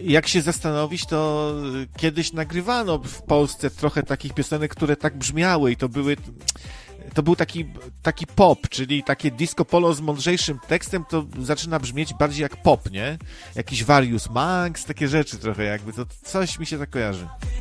jak się zastanowić, to kiedyś nagrywano w Polsce trochę takich piosenek, które tak brzmiały i to był taki pop, czyli takie disco polo z mądrzejszym tekstem, to zaczyna brzmieć bardziej jak pop, nie? Jakiś Various Max, takie rzeczy trochę jakby, to coś mi się tak kojarzy.